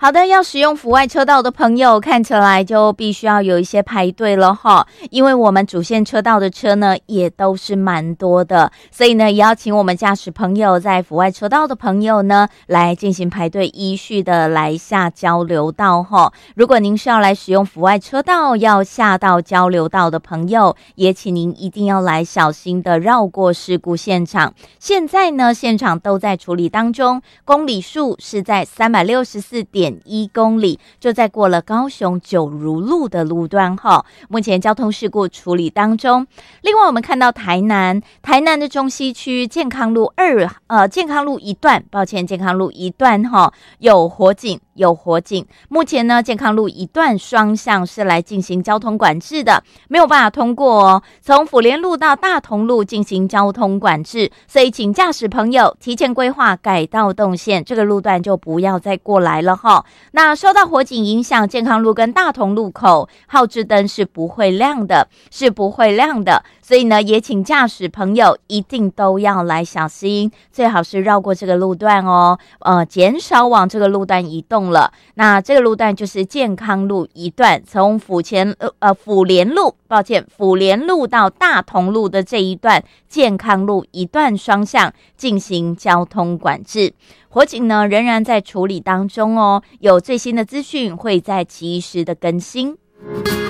好的，要使用府外车道的朋友，看起来就必须要有一些排队了哈，因为我们主线车道的车呢也都是蛮多的，所以呢也要请我们驾驶朋友在府外车道的朋友呢来进行排队，依序的来下交流道哈。如果您是要来使用府外车道要下到交流道的朋友，也请您一定要来小心的绕过事故现场。现在呢现场都在处理当中，公里数是在364.1公里，就在过了高雄九如路的路段哈。目前交通事故处理当中。另外我们看到台南的中西区健康路健康路一段哈有火警，目前呢健康路一段双向是来进行交通管制的，没有办法通过哦。从府联路到大同路进行交通管制，所以请驾驶朋友提前规划改道动线，这个路段就不要再过来了哈。那受到火警影响，健康路跟大同路口号志灯是不会亮的，所以呢也请驾驶朋友一定都要来小心，最好是绕过这个路段哦，减少往这个路段移动了。那这个路段就是健康路一段，从府联路到大同路的这一段健康路一段双向进行交通管制。火警呢仍然在处理当中哦，有最新的资讯会在及时的更新。